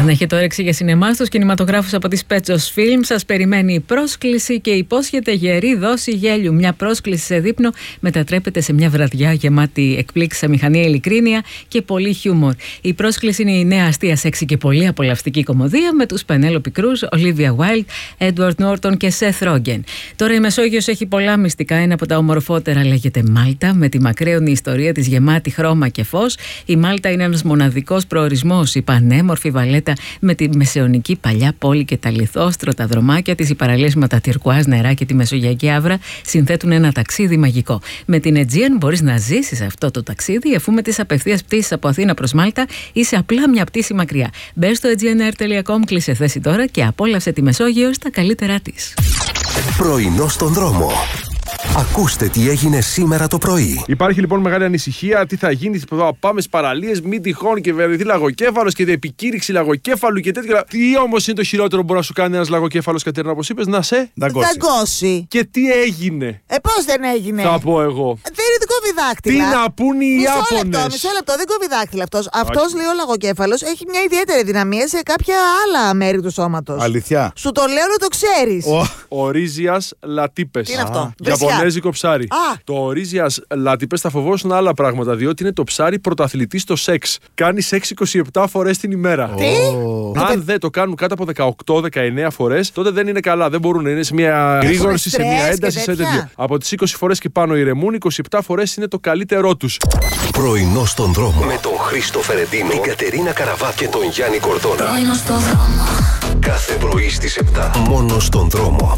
Αν έχετε όρεξη για σινεμά στους κινηματογράφους από τις Πέτσος Film, σας περιμένει η πρόσκληση και υπόσχεται γερή δόση γέλιου. Μια πρόσκληση σε δείπνο μετατρέπεται σε μια βραδιά γεμάτη εκπλήξεις, αμηχανία, ειλικρίνεια και πολύ χιούμορ. Η πρόσκληση είναι η νέα αστεία, σεξι και πολύ απολαυστική κομμωδία με τους Πενέλοπη Κρούζ, Ολίβια Βάιλντ, Έντουαρντ Νόρτον και Σεθ Ρόγκεν. Τώρα η Μεσόγειος έχει πολλά μυστικά. Ένα από τα ομορφότερα λέγεται Μάλτα, με τη μακραίωνη ιστορία της γεμάτη χρώμα και φως. Η Μάλτα είναι ένας μοναδικός προορισμός, η πανέμορφη βαλέτα με τη μεσαιωνική παλιά πόλη και τα λιθόστρωτα τα δρομάκια της, οι παραλίες με τα τυρκουάζ νερά και τη μεσογειακή άβρα συνθέτουν ένα ταξίδι μαγικό. Με την Aegean μπορείς να ζήσεις αυτό το ταξίδι, αφού με τις απευθείας πτήσεις από Αθήνα προς Μάλτα είσαι απλά μια πτήση μακριά. Μπες στο aegeanair.com, κλείσε θέση τώρα και απόλαυσε τη Μεσόγειο στα καλύτερά της. Πρωινό στον δρόμο. Ακούστε τι έγινε σήμερα το πρωί. Υπάρχει λοιπόν μεγάλη ανησυχία. Τι θα γίνει, θα πάμε στις παραλίες, μην τυχόν και βρεθεί λαγοκέφαλος και επικήρυξη λαγοκέφαλου και τέτοια. Τι όμως είναι το χειρότερο που μπορεί να σου κάνει ένας λαγοκέφαλος, Κατερίνα, όπως είπες, να σε δαγκώσει. Και τι έγινε. Πώς δεν έγινε. Θα πω εγώ. Δεν κόβει δάχτυλα. Τι να πούν οι Ιάπωνες. Μισό λεπτό, δεν κόβει δάχτυλα αυτός. Αυτός, λέει, ο λαγοκέφαλος έχει μια ιδιαίτερη δυναμία σε κάποια άλλα μέρη του σώματος. Αλήθεια. Σου το λέω να το ξέρεις. Ορίζιας λατίπες. Τι είναι αυτό. Ιαπωνέζικο ψάρι. Το ορίζιας λατίπες θα φοβόσουν άλλα πράγματα, διότι είναι το ψάρι πρωταθλητή στο σεξ. Κάνει σεξ 27 φορές την ημέρα. Τι? Αν δεν το κάνουν κάτω από 18-19 φορές, τότε δεν είναι καλά. Δεν μπορούν. Είναι σε μια γρήγορση, σε μια ένταση, σε τέτοιο. Από τις 20 φορές και πάνω ηρεμούν, 27 φορές είναι το καλύτερό τους. Πρωινό στον δρόμο. Με τον Χρήστο Φερεντίνο, την Κατερίνα Καραβά και τον Γιάννη Κορδόνα. Πρωινό στον δρόμο. Κάθε πρωί στις 7. Μόνο στον δρόμο.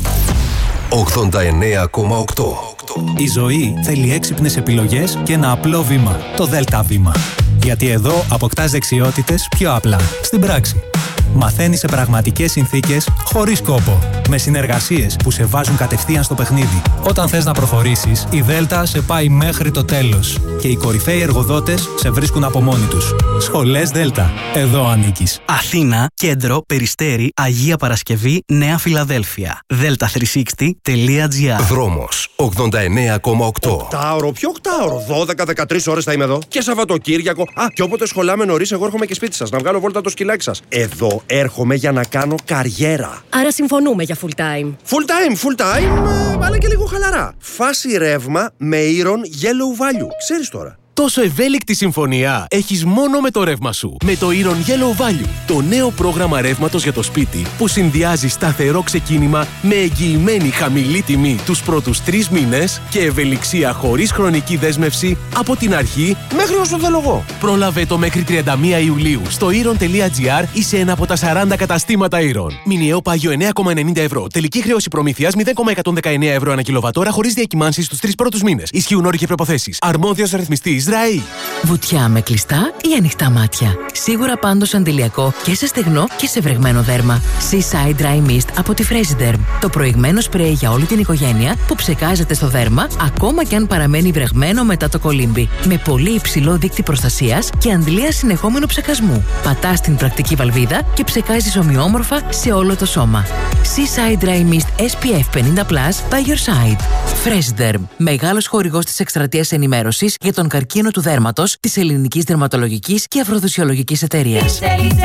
89,8. Η ζωή θέλει έξυπνες επιλογές και ένα απλό βήμα. Το ΔΕΛΤΑ βήμα. Γιατί εδώ αποκτάς δεξιότητες πιο απλά, στην πράξη. Μαθαίνεις σε πραγματικές συνθήκες, χωρίς κόπο. Με συνεργασίες που σε βάζουν κατευθείαν στο παιχνίδι. Όταν θες να προχωρήσεις, η ΔΕΛΤΑ σε πάει μέχρι το τέλος. Και οι κορυφαίοι εργοδότες σε βρίσκουν από μόνοι τους. Σχολές ΔΕΛΤΑ. Εδώ ανήκεις. Αθήνα, Κέντρο, Περιστέρι, Αγία Παρασκευή, Νέα Φιλαδέλφια. delta360.gr. Δρόμος 89,8. Οκτάωρο, ποιο οκτάωρο? 12-13 ώρες θα είμαι εδώ. Και Σαββατοκύριακο. Και όποτε σχολάμε νωρίς, εγώ έρχομαι και σπίτι σας να βγάλω βόλτα το σκυλάκι σας. Εδώ έρχομαι για να κάνω καριέρα. Άρα συμφωνούμε για full time. Full time, αλλά και λίγο χαλαρά. Φάση ρεύμα με Iron Yellow Value. Ξέρεις τώρα. Τόσο ευέλικτη συμφωνία έχεις μόνο με το ρεύμα σου. Με το Iron Yellow Value, το νέο πρόγραμμα ρεύματος για το σπίτι που συνδυάζει σταθερό ξεκίνημα με εγγυημένη χαμηλή τιμή τους πρώτους 3 μήνες και ευελιξία χωρίς χρονική δέσμευση από την αρχή μέχρι όσο θέλω εγώ. Πρόλαβε το μέχρι 31 Ιουλίου στο iron.gr ή σε ένα από τα 40 καταστήματα Iron. Μηνιαίο πάγιο 9,90 ευρώ. Τελική χρέωση προμήθειας 0,119 ευρώ ανά κιλοβατόρα χωρίς διακυμάνσεις στους 3 πρώτους μήνες. Ισχύουν όροι και προϋποθέσεις. Αρμόδιος ρυθμιστής. Βουτιά με κλειστά ή ανοιχτά μάτια. Σίγουρα πάντως αντιλιακό και σε στεγνό και σε βρεγμένο δέρμα. Seaside Dry Mist από τη Fresiderm. Το προηγμένο σπρέι για όλη την οικογένεια που ψεκάζεται στο δέρμα ακόμα και αν παραμένει βρεγμένο μετά το κολύμπι. Με πολύ υψηλό δείκτη προστασίας και αντλία συνεχόμενου ψεκασμού. Πατάς την πρακτική βαλβίδα και ψεκάζεις ομοιόμορφα σε όλο το σώμα. Seaside Dry Mist SPF 50+ by your side. Fresiderm. Μεγάλος χορηγός της εκστρατείας ενημέρωσης για τον καρκίνο του δέρματος της Ελληνικής Δερματολογικής και Αφροδισιολογικής Εταιρείας.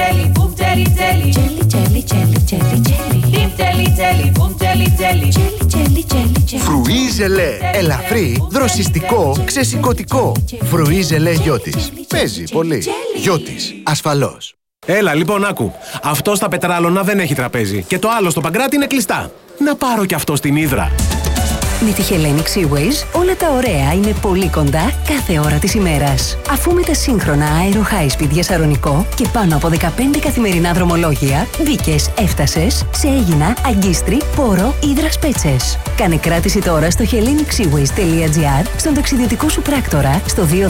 Φρουί ζελέ. Ελαφρύ, δροσιστικό, ξεσηκωτικό. Φρουί ζελέ Γιώτης. Παίζει πολύ. Γιώτης. Ασφαλώς. Έλα λοιπόν, άκου. Αυτό στα Πετράλωνα δεν έχει τραπέζι. Και το άλλο στο Παγκράτη είναι κλειστά. Να πάρω κι αυτό στην Ύδρα. Με τη Hellenic Seaways όλα τα ωραία είναι πολύ κοντά κάθε ώρα της ημέρας. Αφού με τα σύγχρονα Aero High Speed για Σαρονικό και πάνω από 15 καθημερινά δρομολόγια μπήκες, έφτασες σε Αίγινα, Αγκίστρι, Πόρο, Ύδρας Πέτσες. Κάνε κράτηση τώρα στο hellenicseaways.gr, στον ταξιδιωτικό σου πράκτορα, στο 210 89 19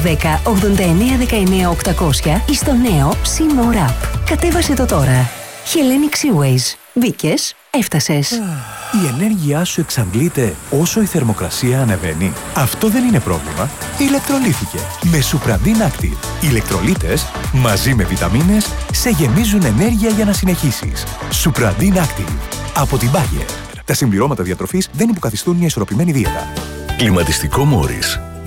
800 ή στο νέο Sea App. Κατέβασε το τώρα. Hellenic Seaways. Μπήκες, έφτασες. Η ενέργειά σου εξαντλείται όσο η θερμοκρασία ανεβαίνει. Αυτό δεν είναι πρόβλημα. Ηλεκτρολύθηκε με Supradin Active. Οι ηλεκτρολίτες μαζί με βιταμίνες σε γεμίζουν ενέργεια για να συνεχίσεις. Supradin Active από την Bayer. Τα συμπληρώματα διατροφής δεν υποκαθιστούν μια ισορροπημένη δίαιτα. Κλιματιστικό Μόρις.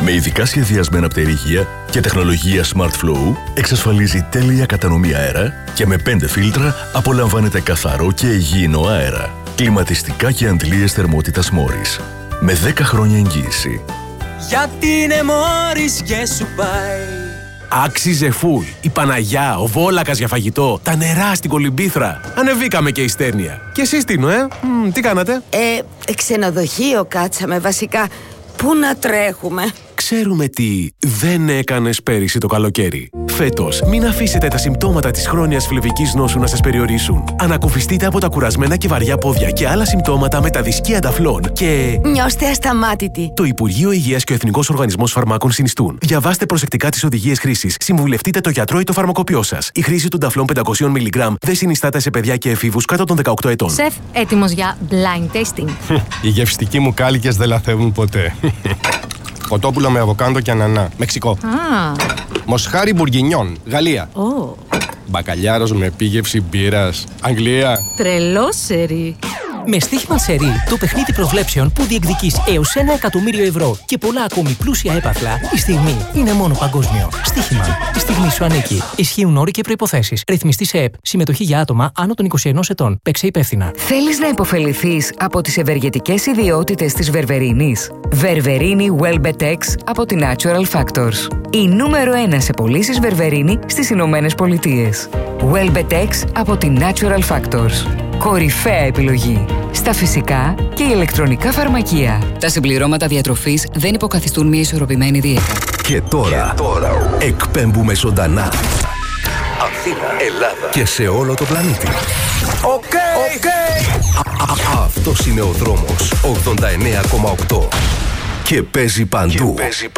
Με ειδικά σχεδιασμένα πτερίγια και τεχνολογία Smart Flow εξασφαλίζει τέλεια κατανομή αέρα και με 5 φίλτρα απολαμβάνετε καθαρό και υγιεινό αέρα. Κλιματιστικά και αντλίες θερμότητας Morris. Με 10 χρόνια εγγύηση. Γιατί είναι Morris και σου πάει. Άξιζε φουλ. Η Παναγιά, ο Βόλακας για φαγητό, τα νερά στην Κολυμπήθρα. Ανεβήκαμε και η Στέρνια. Και εσείς Τίνο, τι κάνατε? Ξενοδοχείο κάτσαμε βασικά. Πού να τρέχουμε? Ξέρουμε τι δεν έκανες πέρυσι το καλοκαίρι. Φέτος, μην αφήσετε τα συμπτώματα της χρόνιας φλεβικής νόσου να σας περιορίσουν. Ανακουφιστείτε από τα κουρασμένα και βαριά πόδια και άλλα συμπτώματα με τα δισκία ταφλών και... Νιώστε ασταμάτητοι. Το Υπουργείο Υγείας και ο Εθνικός Οργανισμός Φαρμάκων συνιστούν. Διαβάστε προσεκτικά τις οδηγίες χρήσης. Συμβουλευτείτε το γιατρό ή το φαρμακοποιό σας. Η χρήση των ταφλών 500 mg δεν συνιστάται σε παιδιά και εφήβους κάτω των 18 ετών. Σεφ, έτοιμος για blind tasting. Οι γευστικοί μου κάλικες δεν λαθεύουν ποτέ. Κοτόπουλο με αβοκάντο και ανανά. Μεξικό. Μοσχάρι μπουργκινιόν. Γαλλία. Μπακαλιάρος με επίγευση μπύρας. Αγγλία. Τρελό σερί. Με Στίχημαν Σερί, το παιχνίδι προβλέψεων που διεκδικείς έως 1 εκατομμύριο ευρώ και πολλά ακόμη πλούσια έπαθλα, η στιγμή είναι μόνο παγκόσμιο. Στίχημαν. Η στιγμή σου ανήκει. Ισχύουν όροι και προϋποθέσεις. Ρυθμιστή σε ΕΠ. Συμμετοχή για άτομα άνω των 21 ετών. Παίξε υπεύθυνα. Θέλεις να υποφεληθείς από τις ευεργετικές ιδιότητες της βερβερίνης? Βερβερίνη Welbetex από τη Natural Factors. Η νούμερο 1 σε πωλήσεις βερβερίνη στις Ηνωμένες Πολιτείες. Welbetex από τη Natural Factors. Κορυφαία επιλογή στα φυσικά και ηλεκτρονικά φαρμακεία. Τα συμπληρώματα διατροφής δεν υποκαθιστούν μια ισορροπημένη δίαιτα. Και τώρα εκπέμπουμε ζωντανά Αθήνα, Ελλάδα και σε όλο το πλανήτη. Αυτός είναι ο δρόμος 89,8 και παίζει παντού.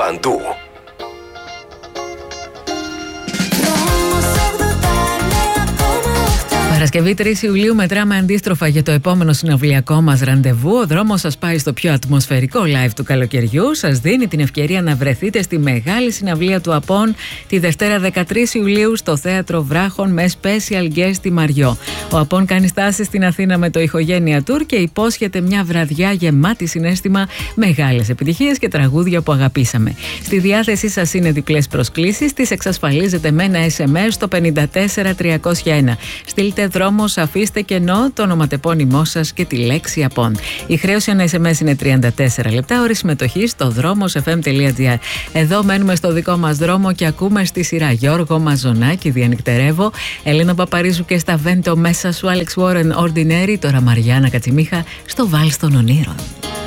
Παρασκευή 3 Ιουλίου μετράμε αντίστροφα για το επόμενο συναυλιακό μας ραντεβού. Ο δρόμος σας πάει στο πιο ατμοσφαιρικό live του καλοκαιριού. Σας δίνει την ευκαιρία να βρεθείτε στη μεγάλη συναυλία του ΑΠΟΝ τη Δευτέρα 13 Ιουλίου στο Θέατρο Βράχων με special guest τη Μαριό. Ο ΑΠΟΝ κάνει στάση στην Αθήνα με το Ηχογένεια Tour και υπόσχεται μια βραδιά γεμάτη συναίσθημα, μεγάλες επιτυχίες και τραγούδια που αγαπήσαμε. Στη διάθεσή σας είναι διπλές προσκλήσεις. Τις εξασφαλίζετε με ένα SMS στο 54301. Στείλτε δρόμος, αφήστε κενό, το ονοματεπώνυμό σας και τη λέξη ΑΠΟΝ. Η χρέωση ένα SMS είναι 34 λεπτά, ώρες συμμετοχή στο δρόμος.fm.gr. Εδώ μένουμε στο δικό μας δρόμο και ακούμε στη σειρά Γιώργο Μαζονάκη, Διανυκτερεύω, Ελένα Παπαρίζου και στα Βέντο μέσα σου, Άλεξ Βόρεν, Ordinary, τώρα Μαριάννα Κατσιμίχα στο Βάλς των Ονείρων.